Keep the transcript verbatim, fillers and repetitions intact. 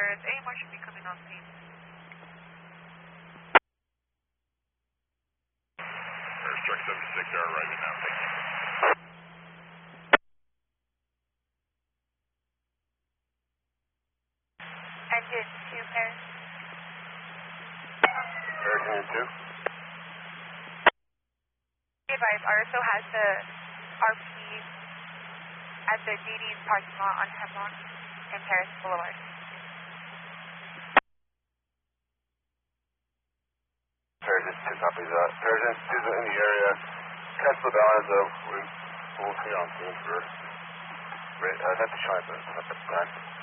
Paris, A M R should be coming on scene. Paris truck seventy-six are arriving now, thank you. Engine two, Paris. Paris engine two. Be advised, R S O has the R P at the D D's parking lot on Hemlock and Paris Boulevard. Paris engine two copies that. Paris engine two is in the area. Cancel the balance of, we'll see on scene for, right, uh, not to try, but it's not the plan.